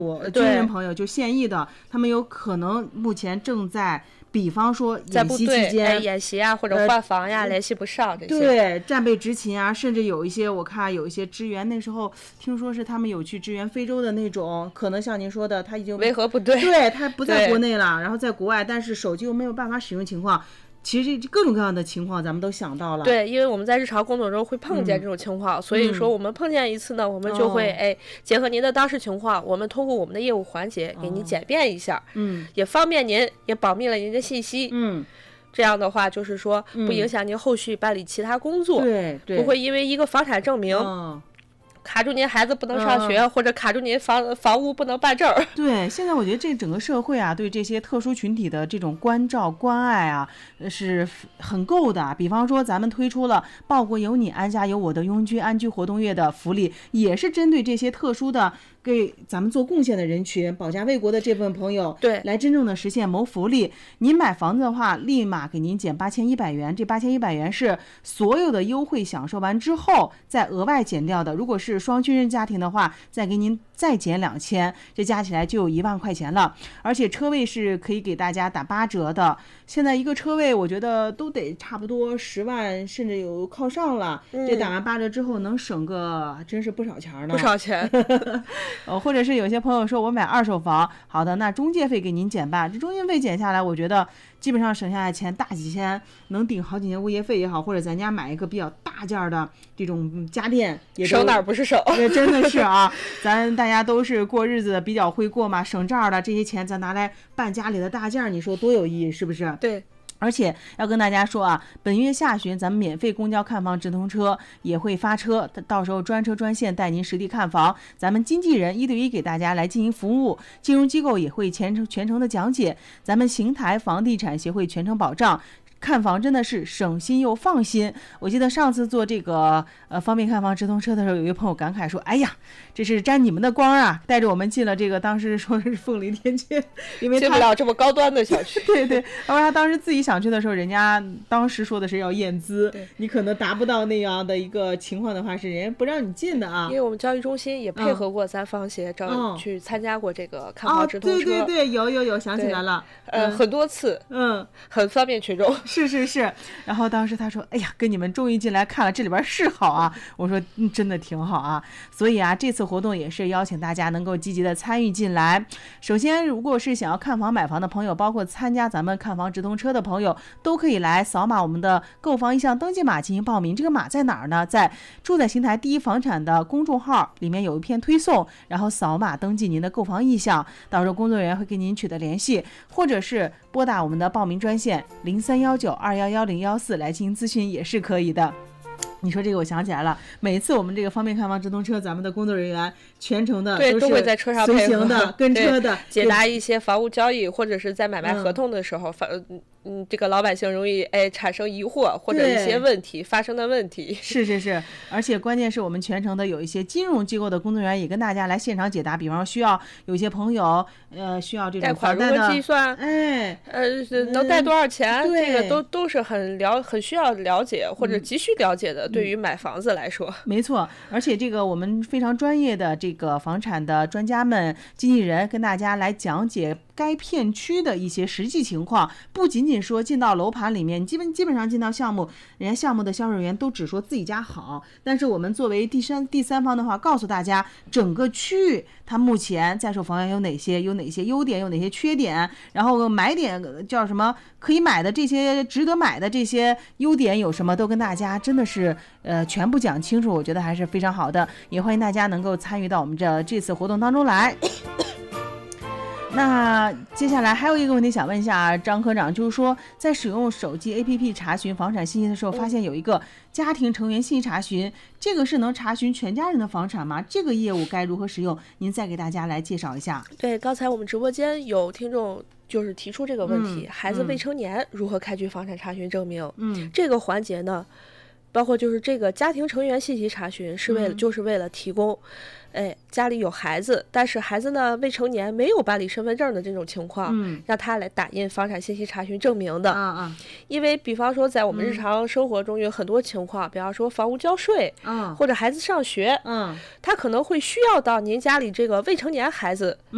我军人朋友就现役的，他们有可能目前正在，比方说演习期间演习啊，或者换防呀，联系不上这些。 对，战备执勤啊，甚至有一些我看有一些支援，那时候听说是他们有去支援非洲的那种，可能像您说的，他已经维和部队， 对他不在国内了，然后在国外，但是手机又没有办法使用情况。其实各种各样的情况咱们都想到了。 对，因为我们在日常工作中会碰见这种情况，所以说我们碰见一次呢，我们就会结合您的当时情况，我们通过我们的业务环节给您简便一下，也方便您，也保密了您的信息，这样的话就是说不影响您后续办理其他工作， 对， 不会因为一个房产证明卡住您孩子不能上学，或者卡住您房屋不能办证。 对，现在我觉得这整个社会啊，对这些特殊群体的这种关照关爱啊，是很够的。比方说，咱们推出了“报国有你，安家有我”的拥居安居活动月的福利，也是针对这些特殊的给咱们做贡献的人群，保家卫国的这份朋友， 对， 来真正的实现谋福利。您买房子的话，立马给您减8100元，这8100元是所有的优惠享受完之后再额外减掉的。如果是双军人家庭的话，再给您再减2000，这加起来就有1万块钱了。而且车位是可以给大家打8折的，现在一个车位我觉得都得差不多10万，甚至有靠上了。这打完8折之后能省个真是不少钱呢， 不少钱。 或者是有些朋友说我买二手房，好的，那中介费给您减半，这中介费减下来，我觉得基本上省下来钱大几千，能顶好几年物业费也好，或者咱家买一个比较大件的这种家电，也省哪儿不是省？ 真的是啊，咱大家都是过日子比较会过嘛，省这儿的这些钱咱拿来办家里的大件，你说多有意义，是不是？ 对。 而且要跟大家说啊，本月下旬咱们免费公交看房直通车也会发车，到时候专车专线带您实地看房，咱们经纪人1对1给大家来进行服务，金融机构也会全程的讲解，咱们邢台房地产协会全程保障。看房真的是省心又放心。我记得上次做这个方便看房直通车的时候，有一位朋友感慨说：“哎呀，这是沾你们的光啊，带着我们进了这个当时说是凤梨天街，因为进不了这么高端的小区。” 对对，然后他当时自己想去的时候，人家当时说的是要验资，你可能达不到那样的一个情况的话，是人家不让你进的啊。 因为我们交易中心也配合过咱房协去参加过这个看房直通车。 对对对，有想起来了， 很多次，很方便群众。 是，然后当时他说：“哎呀，跟你们终于进来看了，这里边是好啊。”我说：“真的挺好啊。”所以啊，这次活动也是邀请大家能够积极的参与进来。首先，如果是想要看房买房的朋友，包括参加咱们看房直通车的朋友，都可以来扫码我们的购房意向登记码进行报名。这个码在哪儿呢？在住在邢台第一房产的公众号里面有一篇推送，然后扫码登记您的购房意向，到时候工作人员会跟您取得联系，或者是拨打我们的报名专线0319211014来进行咨询也是可以的。你说这个我想起来了，每一次我们这个方便看房直通车，咱们的工作人员全程的都会在车上随行的跟车的解答一些房屋交易或者是在买卖合同的时候这个老百姓容易产生疑惑或者一些问题发生的问题。 是，而且关键是我们全程的有一些金融机构的工作人员也跟大家来现场解答，比方说需要有些朋友需要这种贷款如何计算，能贷多少钱，这个都是很需要了解或者急需了解的，对于买房子来说。 没错，而且这个我们非常专业的这个房产的专家们经纪人跟大家来讲解该片区的一些实际情况，不仅仅说进到楼盘里面，基本上进到项目，人家项目的销售人员都只说自己家好，但是我们作为第三方的话，告诉大家整个区域它目前在售房源有哪些优点，有哪些缺点，然后买点叫什么可以买的这些值得买的这些优点有什么，都跟大家真的是全部讲清楚，我觉得还是非常好的，也欢迎大家能够参与到我们这次活动当中来。那接下来还有一个问题想问一下张科长，就是说在使用手机 APP 查询房产信息的时候，发现有一个家庭成员信息查询，这个是能查询全家人的房产吗？这个业务该如何使用？您再给大家来介绍一下。 对，刚才我们直播间有听众就是提出这个问题，孩子未成年如何开具房产查询证明？这个环节呢，包括就是这个家庭成员信息查询是就是为了提供家里有孩子，但是孩子呢未成年没有办理身份证的这种情况，让他来打印房产信息查询证明的。因为比方说在我们日常生活中有很多情况，比方说房屋交税，或者孩子上学，他可能会需要到您家里这个未成年孩子